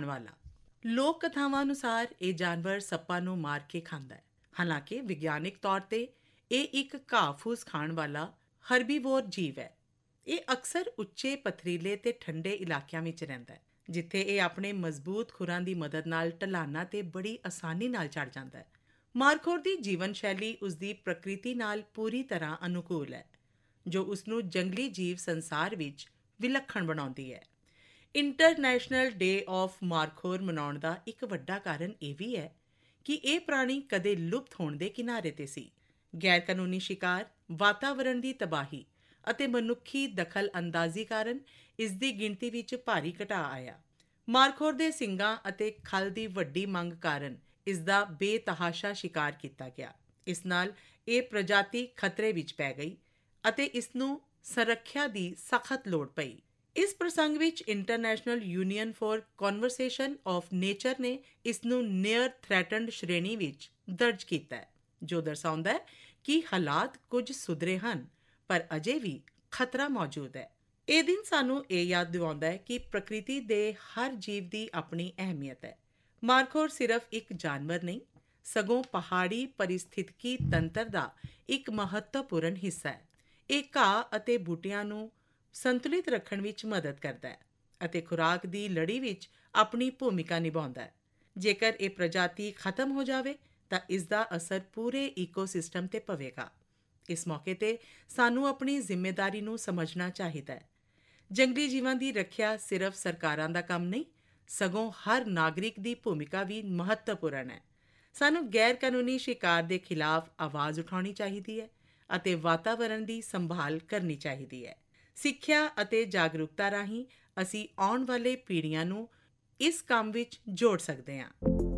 ਵਾਲਾ। ਲੋਕ ਕਥਾਵਾਂ ਅਨੁਸਾਰ ਇਹ ਜਾਨਵਰ ਸੱਪਾਂ ਨੂੰ ਮਾਰ ਕੇ ਖਾਂਦਾ ਹੈ। ਹਾਲਾਂਕਿ ਵਿਗਿਆਨਿਕ ਤੌਰ ਤੇ ਇਹ ਇੱਕ ਘਾਹ-ਫੂਸ ਖਾਣ ਵਾਲਾ ਹਰਬੀਵੋਰ ਜੀਵ ਹੈ। ਇਹ ਅਕਸਰ ਉੱਚੇ ਪਥਰੀਲੇ ਤੇ ਠੰਡੇ ਇਲਾਕਿਆਂ ਵਿੱਚ ਰਹਿੰਦਾ ਹੈ, ਜਿੱਥੇ ਇਹ ਆਪਣੇ ਮਜ਼ਬੂਤ ਖੁਰਾਂ ਦੀ ਮਦਦ ਨਾਲ ਢਲਾਨਾਂ ਤੇ ਬੜੀ ਆਸਾਨੀ ਨਾਲ ਚੜ੍ਹ ਜਾਂਦਾ ਹੈ। ਮਾਰਖੋਰ ਦੀ ਜੀਵਨ ਸ਼ੈਲੀ ਉਸਦੀ ਪ੍ਰਕਿਰਤੀ ਨਾਲ ਪੂਰੀ ਤਰ੍ਹਾਂ ਅਨੁਕੂਲ ਹੈ, ਜੋ ਉਸਨੂੰ ਜੰਗਲੀ ਜੀਵ ਸੰਸਾਰ ਵਿੱਚ ਵਿਲੱਖਣ ਬਣਾਉਂਦੀ ਹੈ। ਇੰਟਰਨੈਸ਼ਨਲ ਡੇ ਆਫ ਮਾਰਖੋਰ ਮਨਾਉਣ ਦਾ ਇੱਕ ਵੱਡਾ ਕਾਰਨ ਇਹ ਵੀ ਹੈ ਕਿ ਇਹ ਪ੍ਰਾਣੀ ਕਦੇ ਲੁਪਤ ਹੋਣ ਦੇ ਕਿਨਾਰੇ ਤੇ ਸੀ। ਗੈਰ-ਕਾਨੂੰਨੀ ਸ਼ਿਕਾਰ, ਵਾਤਾਵਰਣ ਦੀ ਤਬਾਹੀ ਅਤੇ ਮਨੁੱਖੀ ਦਖਲ ਅੰਦਾਜ਼ੀ ਕਾਰਨ ਇਸ ਦੀ ਗਿਣਤੀ ਵਿੱਚ ਭਾਰੀ ਘਟਾਅ ਆਇਆ। ਮਾਰਖੋਰ ਦੇ ਸਿੰਗਾਂ ਅਤੇ ਖਲ ਦੀ ਵੱਡੀ ਮੰਗ ਕਾਰਨ ਇਸ ਦਾ ਬੇਤਹਾਸ਼ਾ ਸ਼ਿਕਾਰ ਕੀਤਾ ਗਿਆ। ਇਸ ਨਾਲ ਇਹ ਪ੍ਰਜਾਤੀ ਖਤਰੇ ਵਿੱਚ ਪੈ ਗਈ ਅਤੇ ਇਸ ਨੂੰ ਸੰਰੱਖਿਆ ਦੀ ਸਖਤ ਲੋੜ ਪਈ। ਇਸ ਪ੍ਰਸੰਗ ਵਿੱਚ international union for conservation of nature ਨੇ ਇਸ ਨੂੰ ਨੀਅਰ ਥ੍ਰੈਟਨਡ ਸ਼੍ਰੇਣੀ ਵਿੱਚ ਦਰਜ ਕੀਤਾ ਹੈ, ਜੋ ਦਰਸਾਉਂਦਾ ਹੈ ਕਿ ਹਾਲਾਤ ਕੁਝ ਸੁਧਰੇ ਹਨ, ਪਰ ਅਜੇ ਵੀ ਖਤਰਾ ਮੌਜੂਦ ਹੈ। ਇਹ ਦਿਨ ਸਾਨੂੰ ਇਹ ਯਾਦ ਦਿਵਾਉਂਦਾ ਹੈ ਕਿ ਪ੍ਰਕਿਰਤੀ ਦੇ ਹਰ ਜੀਵ ਦੀ ਆਪਣੀ ਅਹਿਮੀਅਤ ਹੈ। ਮਾਰਖੋਰ ਸਿਰਫ ਇੱਕ ਜਾਨਵਰ ਨਹੀਂ, ਸਗੋਂ ਪਹਾੜੀ ਪਰਿਸਥਿਤਕੀ ਤੰਤਰ ਦਾ ਇੱਕ ਮਹੱਤਵਪੂਰਨ ਹਿੱਸਾ ਹੈ। ਇਹ ਘਾਹ ਅਤੇ ਬੂਟਿਆਂ ਨੂੰ ਸੰਤੁਲਿਤ ਰੱਖਣ ਵਿੱਚ ਮਦਦ ਕਰਦਾ ਹੈ ਅਤੇ ਖੁਰਾਕ ਦੀ ਲੜੀ ਵਿੱਚ ਆਪਣੀ ਭੂਮਿਕਾ ਨਿਭਾਉਂਦਾ ਹੈ। ਜੇਕਰ ਇਹ ਪ੍ਰਜਾਤੀ ਖਤਮ ਹੋ ਜਾਵੇ ਤਾਂ ਇਸ ਦਾ ਅਸਰ ਪੂਰੇ ਈਕੋਸਿਸਟਮ ਤੇ ਪਵੇਗਾ। ਇਸ ਮੌਕੇ ਤੇ ਸਾਨੂੰ ਆਪਣੀ ਜ਼ਿੰਮੇਵਾਰੀ ਨੂੰ ਸਮਝਣਾ ਚਾਹੀਦਾ ਹੈ। ਜੰਗਲੀ ਜੀਵਾਂ ਦੀ ਰੱਖਿਆ ਸਿਰਫ ਸਰਕਾਰਾਂ ਦਾ ਕੰਮ ਨਹੀਂ, ਸਗੋਂ ਹਰ ਨਾਗਰਿਕ ਦੀ ਭੂਮਿਕਾ ਵੀ ਮਹੱਤਵਪੂਰਨ ਹੈ। ਸਾਨੂੰ ਗੈਰ ਕਾਨੂੰਨੀ ਸ਼ਿਕਾਰ ਦੇ ਖਿਲਾਫ ਆਵਾਜ਼ ਉਠਾਉਣੀ ਚਾਹੀਦੀ ਹੈ ਅਤੇ ਵਾਤਾਵਰਣ ਦੀ ਸੰਭਾਲ ਕਰਨੀ ਚਾਹੀਦੀ ਹੈ। ਸਿੱਖਿਆ ਅਤੇ ਜਾਗਰੂਕਤਾ ਰਾਹੀਂ ਅਸੀਂ ਆਉਣ ਵਾਲੇ ਪੀੜ੍ਹੀਆਂ ਨੂੰ ਇਸ ਕੰਮ ਵਿੱਚ ਜੋੜ ਸਕਦੇ ਹਾਂ।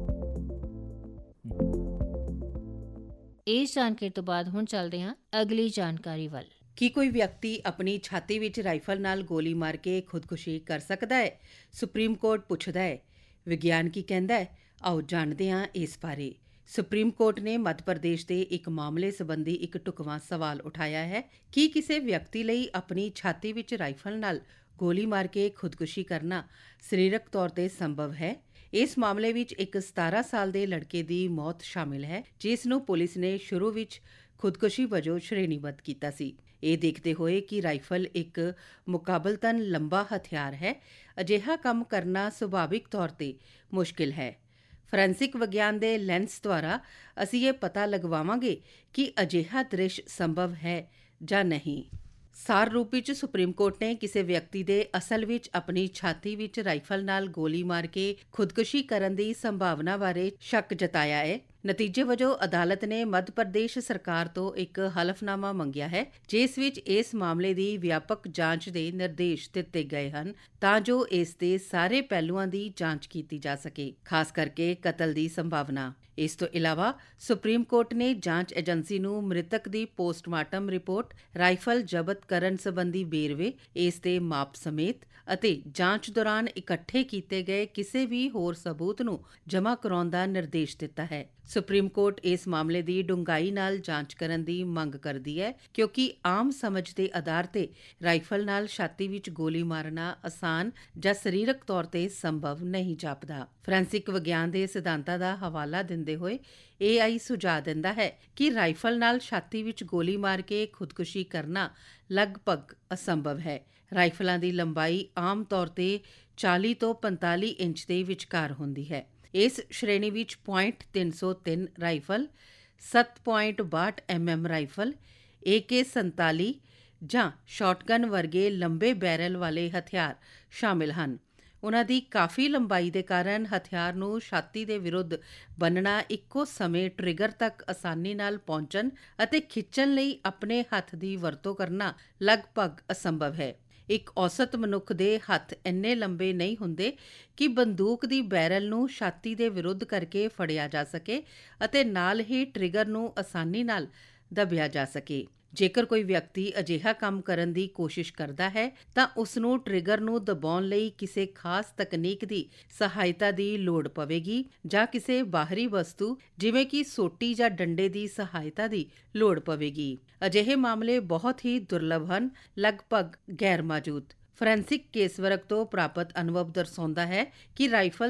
ਇਸ ਜਾਣਕਾਰੀ ਤੋਂ ਬਾਅਦ ਹੁਣ ਚੱਲਦੇ ਹਾਂ ਅਗਲੀ ਜਾਣਕਾਰੀ ਵੱਲ। ਕੀ ਕੋਈ ਵਿਅਕਤੀ ਆਪਣੀ ਛਾਤੀ ਵਿੱਚ ਰਾਈਫਲ ਨਾਲ ਗੋਲੀ ਮਾਰ ਕੇ ਖੁਦਕੁਸ਼ੀ ਕਰ ਸਕਦਾ ਹੈ? ਸੁਪਰੀਮ ਕੋਰਟ ਪੁੱਛਦਾ ਹੈ। ਵਿਗਿਆਨ ਕੀ ਕਹਿੰਦਾ ਹੈ? ਆਓ ਜਾਣਦੇ ਹਾਂ ਇਸ ਬਾਰੇ। ਸੁਪਰੀਮ ਕੋਰਟ ਨੇ ਮੱਧ ਪ੍ਰਦੇਸ਼ ਦੇ ਇੱਕ ਮਾਮਲੇ ਸੰਬੰਧੀ ਇੱਕ ਢੁਕਵਾਂ ਸਵਾਲ ਉਠਾਇਆ ਹੈ ਕਿ ਕਿਸੇ ਵਿਅਕਤੀ ਲਈ ਆਪਣੀ ਛਾਤੀ ਵਿੱਚ ਰਾਈਫਲ ਨਾਲ ਗੋਲੀ ਮਾਰ ਕੇ ਖੁਦਕੁਸ਼ੀ ਕਰਨਾ ਸਰੀਰਕ ਤੌਰ ਤੇ ਸੰਭਵ ਹੈ। ਇਸ ਮਾਮਲੇ ਵਿੱਚ ਇੱਕ 17 ਸਾਲ ਦੇ ਲੜਕੇ ਦੀ ਮੌਤ ਸ਼ਾਮਿਲ ਹੈ, ਜਿਸ ਨੂੰ ਪੁਲਿਸ ਨੇ ਸ਼ੁਰੂ ਵਿੱਚ ਖੁਦਕੁਸ਼ੀ ਵਜੋਂ ਸ਼੍ਰੇਣੀਬੱਧ ਕੀਤਾ ਸੀ। ਇਹ ਦੇਖਦੇ ਹੋਏ ਕਿ ਰਾਈਫਲ ਇੱਕ ਮੁਕਾਬਲਤਨ ਲੰਬਾ ਹਥਿਆਰ ਹੈ, ਅਜਿਹਾ ਕੰਮ ਕਰਨਾ ਸੁਭਾਵਿਕ ਤੌਰ ਤੇ ਮੁਸ਼ਕਿਲ ਹੈ। ਫੋਰੈਂਸਿਕ ਵਿਗਿਆਨ ਦੇ ਲੈਂਸ ਦੁਆਰਾ ਅਸੀਂ ਇਹ ਪਤਾ ਲਗਵਾਵਾਂਗੇ ਕਿ ਅਜਿਹਾ ਦ੍ਰਿਸ਼ ਸੰਭਵ ਹੈ ਜਾਂ ਨਹੀਂ। ਸਾਰ ਰੂਪ ਵਿੱਚ ਸੁਪਰੀਮ ਕੋਰਟ ਨੇ ਕਿਸੇ ਵਿਅਕਤੀ ਦੇ ਅਸਲ ਵਿੱਚ ਆਪਣੀ ਛਾਤੀ ਵਿੱਚ ਰਾਈਫਲ ਨਾਲ ਗੋਲੀ ਮਾਰ ਕੇ ਖੁਦਕੁਸ਼ੀ ਕਰਨ ਦੀ ਸੰਭਾਵਨਾ ਬਾਰੇ ਸ਼ੱਕ ਜਤਾਇਆ ਹੈ। ਨਤੀਜੇ ਵਜੋਂ ਅਦਾਲਤ ਨੇ ਮੱਧ ਪ੍ਰਦੇਸ਼ ਸਰਕਾਰ ਤੋਂ ਇੱਕ ਹਲਫਨਾਮਾ ਮੰਗਿਆ ਹੈ, ਜਿਸ ਵਿੱਚ ਇਸ ਮਾਮਲੇ ਦੀ ਵਿਆਪਕ ਜਾਂਚ ਦੇ ਨਿਰਦੇਸ਼ ਦਿੱਤੇ ਗਏ ਹਨ ਤਾਂ ਜੋ ਇਸ ਦੇ ਸਾਰੇ ਪਹਿਲੂਆਂ ਦੀ ਜਾਂਚ ਕੀਤੀ ਜਾ ਸਕੇ, ਖਾਸ ਕਰਕੇ ਕਤਲ ਦੀ ਸੰਭਾਵਨਾ। ਇਸ ਤੋਂ ਇਲਾਵਾ ਸੁਪਰੀਮ ਕੋਰਟ ਨੇ ਜਾਂਚ ਏਜੰਸੀ ਨੂੰ ਮ੍ਰਿਤਕ ਦੀ ਪੋਸਟਮਾਰਟਮ ਰਿਪੋਰਟ, ਰਾਈਫਲ ਜ਼ਬਤ ਕਰਨ ਸੰਬੰਧੀ ਵੇਰਵੇ, ਇਸ ਦੇ ਮਾਪ ਸਮੇਤ ਅਤੇ ਜਾਂਚ ਦੌਰਾਨ ਇਕੱਠੇ ਕੀਤੇ ਗਏ ਕਿਸੇ ਵੀ ਹੋਰ ਸਬੂਤ ਨੂੰ ਜਮ੍ਹਾਂ ਕਰਾਉਣ ਦਾ ਨਿਰਦੇਸ਼ ਦਿੱਤਾ ਹੈ। ਸੁਪਰੀਮ ਕੋਰਟ ਇਸ ਮਾਮਲੇ ਦੀ ਡੂੰਘਾਈ ਨਾਲ ਜਾਂਚ ਕਰਨ ਦੀ ਮੰਗ ਕਰਦੀ ਹੈ, ਕਿਉਂਕਿ ਆਮ ਸਮਝ ਦੇ ਆਧਾਰ ਤੇ ਰਾਈਫਲ ਨਾਲ ਛਾਤੀ ਵਿੱਚ ਗੋਲੀ ਮਾਰਨਾ ਆਸਾਨ ਜਾਂ ਸਰੀਰਕ ਤੌਰ ਤੇ ਸੰਭਵ ਨਹੀਂ ਜਾਪਦਾ। ਫੋਰੈਂਸਿਕ ਵਿਗਿਆਨ ਦੇ ਸਿਧਾਂਤਾਂ ਦਾ ਹਵਾਲਾ ਦਿੰਦੇ ਹੋਏ AI ਸੁਝਾਅ ਦਿੰਦਾ ਹੈ ਕਿ ਰਾਈਫਲ ਨਾਲ ਛਾਤੀ ਵਿੱਚ ਗੋਲੀ ਮਾਰ ਕੇ ਖੁਦਕੁਸ਼ੀ ਕਰਨਾ ਲਗਭਗ ਅਸੰਭਵ ਹੈ। ਰਾਈਫਲਾਂ ਦੀ ਲੰਬਾਈ ਆਮ ਤੌਰ ਤੇ 40 ਤੋਂ 45 ਇੰਚ ਦੇ ਵਿਚਕਾਰ ਹੁੰਦੀ ਹੈ। ਇਸ ਸ਼੍ਰੇਣੀ ਵਿੱਚ .303 ਰਾਈਫਲ, 7.62 mm ਰਾਈਫਲ, AK-47 ਜਾਂ ਸ਼ਾਟਗਨ ਵਰਗੇ ਲੰਬੇ ਬੈਰਲ ਵਾਲੇ ਹਥਿਆਰ ਸ਼ਾਮਿਲ ਹਨ। ਉਨ੍ਹਾਂ ਦੀ ਕਾਫੀ ਲੰਬਾਈ ਦੇ ਕਾਰਨ ਹਥਿਆਰ ਨੂੰ ਛਾਤੀ ਦੇ ਵਿਰੁੱਧ ਬੰਨ੍ਹਣਾ, ਇੱਕੋ ਸਮੇਂ ਟ੍ਰਿਗਰ ਤੱਕ ਆਸਾਨੀ ਨਾਲ ਪਹੁੰਚਣ ਅਤੇ ਖਿੱਚਣ ਲਈ ਆਪਣੇ ਹੱਥ ਦੀ ਵਰਤੋਂ ਕਰਨਾ ਲਗਭਗ ਅਸੰਭਵ ਹੈ। ਇੱਕ ਔਸਤ ਮਨੁੱਖ ਦੇ ਹੱਥ ਇੰਨੇ ਲੰਬੇ ਨਹੀਂ ਹੁੰਦੇ ਕਿ ਬੰਦੂਕ ਦੀ ਬੈਰਲ ਨੂੰ ਛਾਤੀ ਦੇ ਵਿਰੁੱਧ ਕਰਕੇ ਫੜਿਆ ਜਾ ਸਕੇ ਅਤੇ ਨਾਲ ਹੀ ਟ੍ਰਿਗਰ ਨੂੰ ਆਸਾਨੀ ਨਾਲ ਦਬਿਆ ਜਾ ਸਕੇ। ਜੇਕਰ ਕੋਈ ਵਿਅਕਤੀ ਅਜਿਹਾ ਕੰਮ ਕਰਨ ਦੀ ਕੋਸ਼ਿਸ਼ ਕਰਦਾ ਹੈ ਤਾਂ ਉਸ ਨੂੰ ਟ੍ਰਿਗਰ ਨੂੰ ਦਬਾਉਣ ਲਈ ਕਿਸੇ ਖਾਸ ਤਕਨੀਕ ਦੀ ਸਹਾਇਤਾ ਦੀ ਲੋੜ ਪਵੇਗੀ ਜਾਂ ਕਿਸੇ ਬਾਹਰੀ ਵਸਤੂ ਜਿਵੇਂ ਕਿ ਸੋਟੀ ਜਾਂ ਡੰਡੇ ਦੀ ਸਹਾਇਤਾ ਦੀ ਲੋੜ ਪਵੇਗੀ। ਅਜਿਹੇ ਮਾਮਲੇ ਬਹੁਤ ਹੀ ਦੁਰਲੱਭ ਹਨ, ਲਗਭਗ ਗੈਰ ਮੌਜੂਦ। ਫੋਰੈਂਸਿਕ ਕੇਸਵਰਕ ਤੋਂ ਪ੍ਰਾਪਤ ਅਨੁਭਵ ਦਰਸਾਉਂਦਾ ਹੈ ਕਿ ਰਾਈਫਲ